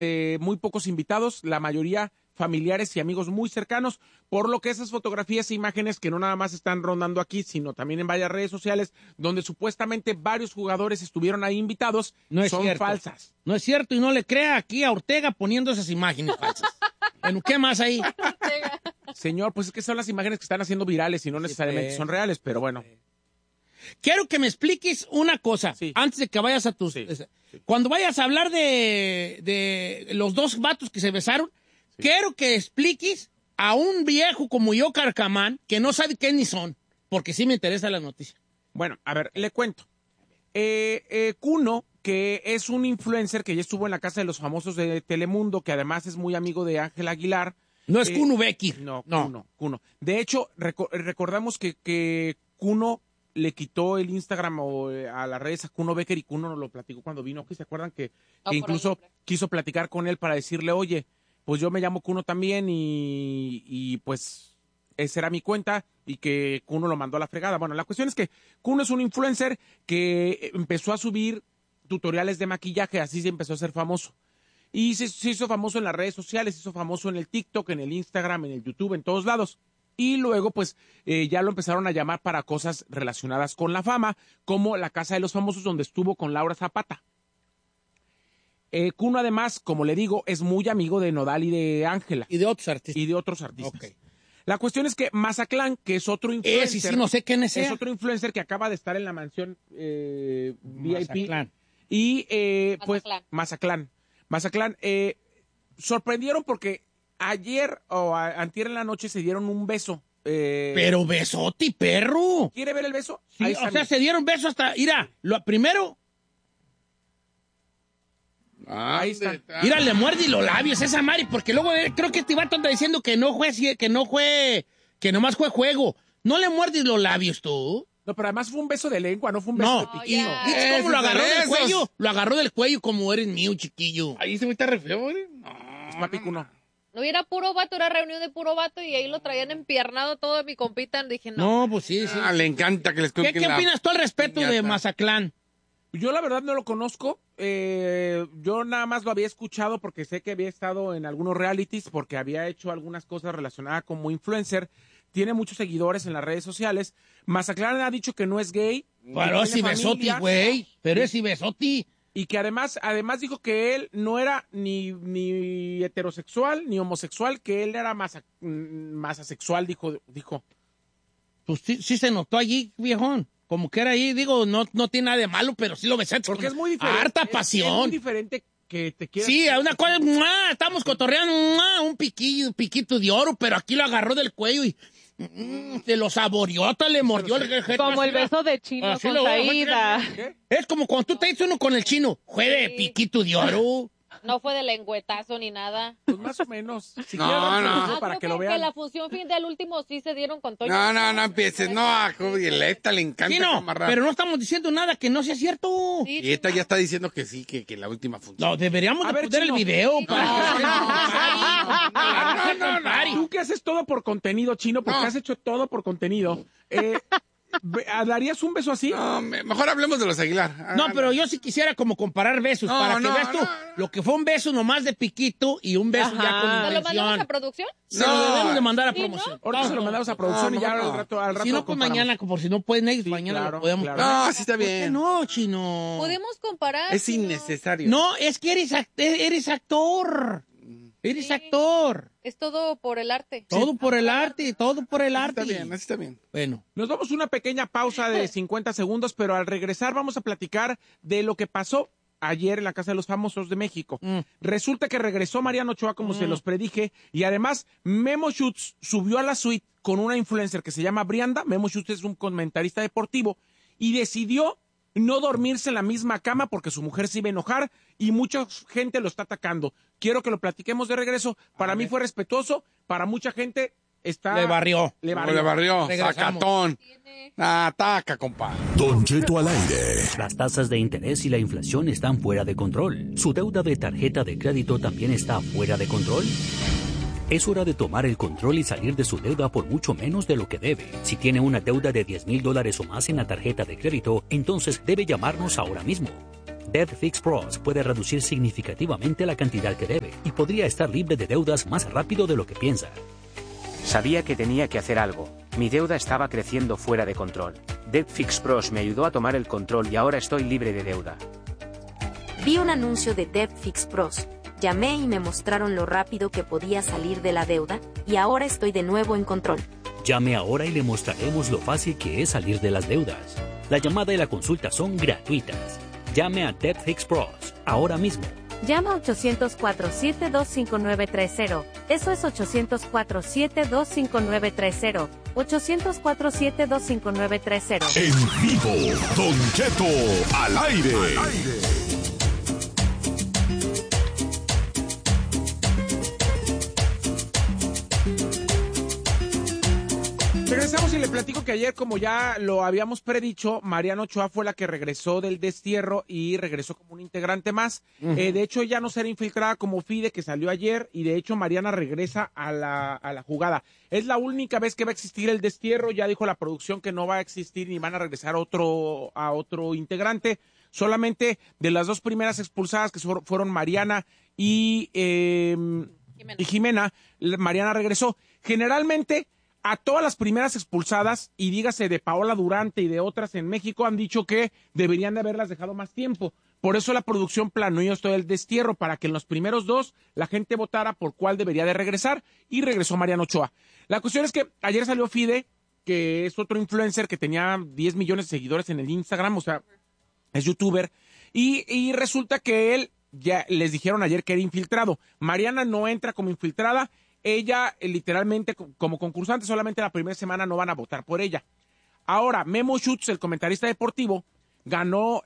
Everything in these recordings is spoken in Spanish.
muy pocos invitados, la mayoría familiares y amigos muy cercanos, por lo que esas fotografías e imágenes que no nada más están rondando aquí, sino también en varias redes sociales, donde supuestamente varios jugadores estuvieron ahí invitados, son falsas. No es cierto, y no le crea aquí a Ortega poniendo esas imágenes falsas. Bueno, ¿qué más ahí? Señor, pues es que son las imágenes que están haciendo virales y no necesariamente son reales, pero bueno. Quiero que me expliques una cosa, antes de que vayas a tus... Cuando vayas a hablar de los dos vatos que se besaron, quiero que expliques a un viejo como yo, Carcamán, que no sabe qué ni son, porque sí me interesa la noticia. Bueno, a ver, le cuento. Cuno, que es un influencer que ya estuvo en la casa de los famosos de Telemundo, que además es muy amigo de Ángel Aguilar. No es Kuno Becker. No. Cuno. De hecho, recordamos que Cuno le quitó el Instagram a las redes a Kuno Becker y Kuno nos lo platicó cuando vino. ¿Se acuerdan que incluso quiso platicar con él para decirle, oye, pues yo me llamo Kuno también y pues esa era mi cuenta y que Kuno lo mandó a la fregada? Bueno, la cuestión es que Kuno es un influencer que empezó a subir tutoriales de maquillaje, así se empezó a ser famoso. Y se hizo famoso en las redes sociales, se hizo famoso en el TikTok, en el Instagram, en el YouTube, en todos lados. Y luego, pues, ya lo empezaron a llamar para cosas relacionadas con la fama, como La Casa de los Famosos, donde estuvo con Laura Zapata. Kuno, además, como le digo, es muy amigo de Nodal y de Ángela. Y de otros artistas. Okay. La cuestión es que Mazatlán, que es otro influencer... sí, no sé quién es. Es otro influencer que acaba de estar en la mansión VIP. Mazatlán. Y, pues, Mazatlán, sorprendieron porque ayer o antier en la noche se dieron un beso. Pero besote, perro. ¿Quiere ver el beso? Sí, o sea, se dieron beso hasta... Mira, primero... Ahí está. Mira, le muerde los labios esa Mari, porque luego creo que este vato anda diciendo que que nomás fue juego. ¿No le muerdes los labios tú? No, pero además fue un beso de lengua, no fue un beso de piquillo. ¿Viste cómo lo agarró del cuello? Lo agarró del cuello como eres mío, chiquillo. Ahí se me está re feo, güey. Es papi Kuno. No era puro vato, era reunión de puro vato y ahí lo traían empiernado todo de mi compita. Dije, no. No, pues sí. Le encanta que les toquen. ¿Qué opinas tú al respecto de Mazatlán? Yo la verdad no lo conozco. Yo nada más lo había escuchado porque sé que había estado en algunos realities, porque había hecho algunas cosas relacionadas como influencer. Tiene muchos seguidores en las redes sociales. Mazatlán ha dicho que no es gay. Pero es Ibesoti, güey. Pero es Ibesoti. Y que además dijo que él no era ni heterosexual ni homosexual, que él era más asexual, dijo. Pues sí se notó allí, viejón. Como que era ahí, digo, no tiene nada de malo, pero sí lo besaste. Porque es muy diferente. Harta pasión. Es muy diferente que te quieras... Sí, una cosa, estamos cotorreando, un piquito de oro, pero aquí lo agarró del cuello y se lo saboreó, hasta le mordió el jefe. Como el beso de Chino con Saída. Es como cuando tú te dices uno con el chino, juegue de piquito de oro. No fue de lengüetazo ni nada. Pues más o menos. Si no. Para que lo vean. Que la función fin del último sí se dieron con Toño. No empieces. No, a Julieta le encanta. Sí, no, pero no estamos diciendo nada que no sea cierto. Sí, y esta ya está diciendo que sí, que la última función. No, deberíamos de poner el video para no. Tú que haces todo por contenido, Chino, porque has hecho todo por contenido. ¿Darías un beso así? No, mejor hablemos de los Aguilar. No, pero yo sí quisiera como comparar besos, para que veas tú lo que fue un beso nomás de piquito y un beso ya con intención. ¿Lo mandamos a producción? Se lo debemos de mandar a promoción. Ahora se lo mandamos a producción y ya al rato si no, pues mañana, por si no pueden ellos, mañana lo podemos poner. No, sí está bien. ¿Por qué no, Chino? Podemos comparar. Es innecesario. No, es que eres actor. Eres actor. Es todo por el arte. Todo por el arte, todo por el arte. Está bien. Bueno. Nos damos una pequeña pausa de 50 segundos, pero al regresar vamos a platicar de lo que pasó ayer en la Casa de los Famosos de México. Resulta que regresó Mariano Ochoa, como se los predije, y además Memo Schutz subió a la suite con una influencer que se llama Brianda. Memo Schutz es un comentarista deportivo y decidió no dormirse en la misma cama porque su mujer se iba a enojar y mucha gente lo está atacando. Quiero que lo platiquemos de regreso. Para mí fue respetuoso, para mucha gente está... Le barrió. Sacatón. Ataca, compadre. Don Cheto al aire. Las tasas de interés y la inflación están fuera de control. ¿Su deuda de tarjeta de crédito también está fuera de control? Es hora de tomar el control y salir de su deuda por mucho menos de lo que debe. Si tiene una deuda de $10,000 o más en la tarjeta de crédito, entonces debe llamarnos ahora mismo. Debt Fix Pros puede reducir significativamente la cantidad que debe y podría estar libre de deudas más rápido de lo que piensa. Sabía que tenía que hacer algo. Mi deuda estaba creciendo fuera de control. Debt Fix Pros me ayudó a tomar el control y ahora estoy libre de deuda. Vi un anuncio de Debt Fix Pros. Llamé y me mostraron lo rápido que podía salir de la deuda y ahora estoy de nuevo en control. Llame ahora y le mostraremos lo fácil que es salir de las deudas. La llamada y la consulta son gratuitas. Llame a Debt Fix Pros ahora mismo. Llama 800-472-5930. Eso es 800-472-5930. 800-472-5930. En vivo, Don Cheto al aire. Regresamos y le platico que ayer, como ya lo habíamos predicho, Mariana Ochoa fue la que regresó del destierro y regresó como un integrante más. De hecho, ya no será infiltrada como Fide, que salió ayer, y de hecho Mariana regresa a la jugada. Es la única vez que va a existir el destierro. Ya dijo la producción que no va a existir ni van a regresar a otro integrante. Solamente de las dos primeras expulsadas, que fueron Mariana y Jimena, Mariana regresó. Generalmente, a todas las primeras expulsadas, y dígase de Paola Durante y de otras en México, han dicho que deberían de haberlas dejado más tiempo. Por eso la producción planeó esto del destierro, para que en los primeros dos la gente votara por cuál debería de regresar, y regresó Mariana Ochoa. La cuestión es que ayer salió Fide, que es otro influencer que tenía 10 millones de seguidores en el Instagram, o sea, es youtuber, y resulta que él, ya les dijeron ayer que era infiltrado. Mariana no entra como infiltrada. Ella, literalmente, como concursante, solamente la primera semana no van a votar por ella. Ahora, Memo Schutz, el comentarista deportivo, ganó,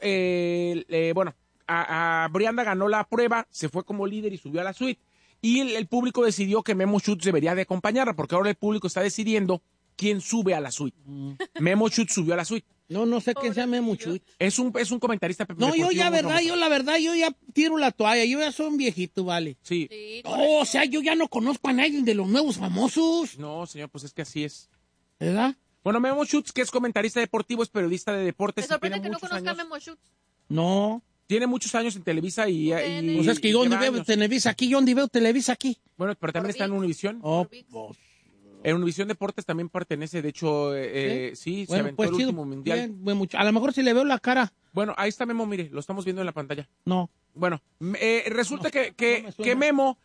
a Brianda ganó la prueba, se fue como líder y subió a la suite. Y el público decidió que Memo Schutz debería de acompañarla, porque ahora el público está decidiendo quién sube a la suite. Memo Schutz subió a la suite. No sé quién sea Memo Schutz. Es un comentarista. No, yo ya tiro la toalla. Yo ya soy un viejito, vale. Sí. O sea, yo ya no conozco a nadie de los nuevos famosos. No, señor, pues es que así es. ¿Verdad? Bueno, Memo Schutz, que es comentarista deportivo, es periodista de deportes. ¿Te sorprende que no conozca a Memo Schutz? No. Tiene muchos años en Televisa y pues es que yo donde veo Televisa aquí. Bueno, pero también está en Univisión. Pues. En Univisión Deportes también pertenece, de hecho, sí, se aventó pues, el último mundial. Bien, a lo mejor si le veo la cara. Bueno, ahí está Memo, mire, lo estamos viendo en la pantalla. No. Bueno, resulta que Memo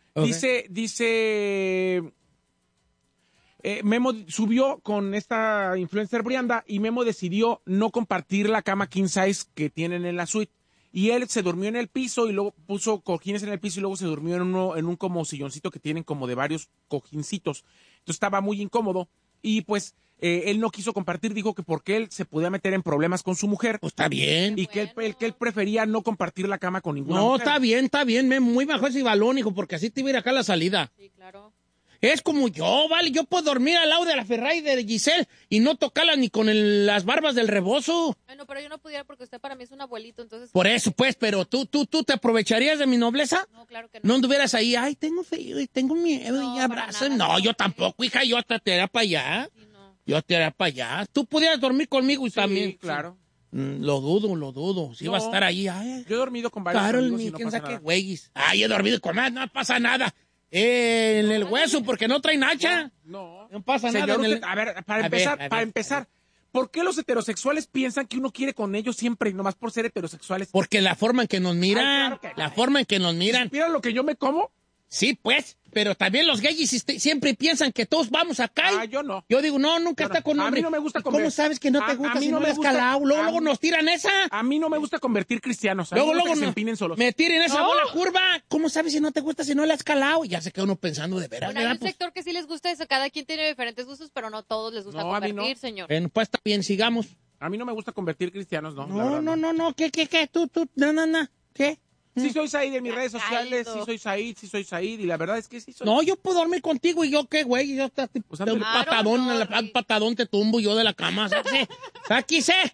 dice Memo subió con esta influencer Brianda y Memo decidió no compartir la cama king size que tienen en la suite. Y él se durmió en el piso y luego puso cojines en el piso y luego se durmió en un como silloncito que tienen como de varios cojincitos. Entonces estaba muy incómodo y pues él no quiso compartir, dijo que porque él se podía meter en problemas con su mujer. Pues está bien. Y que él prefería no compartir la cama con ninguna mujer. No, está bien, muy bajo ese balón, hijo, porque así te iba a ir acá a la salida. Sí, claro. Es como yo, vale, yo puedo dormir al lado de la Ferrari de Giselle y no tocarla ni con las barbas del rebozo. Bueno, pero yo no pudiera porque usted para mí es un abuelito, entonces... Por eso, pues, pero ¿tú te aprovecharías de mi nobleza? No, claro que no. No anduvieras ahí, ay, tengo frío y tengo miedo y abrazas. No, yo tampoco, hija, yo hasta te haré para allá. Sí, no. Yo te haré para allá. Tú pudieras dormir conmigo y también. Claro. Lo dudo. Si vas a estar ahí, ay. Yo he dormido con varios amigos y no pasa nada. Ay, he dormido con más, no pasa nada. En el hueso, porque no traen hacha. No pasa nada. A ver, para empezar, ¿por qué los heterosexuales piensan que uno quiere con ellos siempre, nomás por ser heterosexuales? Porque la forma en que nos miran, ¿Mira lo que yo me como? Sí, pues, pero también los gays siempre piensan que todos vamos acá. Yo no. Yo digo, nunca está con hombre. A mí no me gusta comer. ¿Cómo sabes que no te gusta si no me has calado? Luego nos tiran esa. A mí no me gusta convertir cristianos. Luego se empinen solos. Me tiren esa bola curva. ¿Cómo sabes si no te gusta si no la has calado? Ya se queda uno pensando de veras. Bueno, hay un sector que sí les gusta eso. Cada quien tiene diferentes gustos, pero no todos les gusta convertir, señor. Bueno, pues está bien, sigamos. A mí no me gusta convertir cristianos, ¿no? No. ¿Qué? Tú, no. ¿Qué? Sí soy Said en mis redes sociales, sí soy Said, y la verdad es que sí soy. No, yo puedo dormir contigo, y yo qué, güey, yo un patadón te tumbo yo de la cama,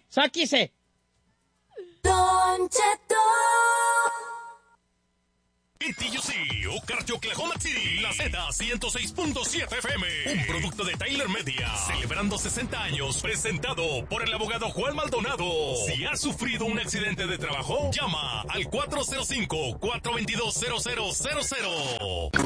sáquese. Don Cheto. ATUC, Okarche, Oklahoma City, la Z106.7 FM, un producto de Tyler Media, celebrando 60 años, presentado por el abogado Juan Maldonado. Si has sufrido un accidente de trabajo, llama al 405-422-0000.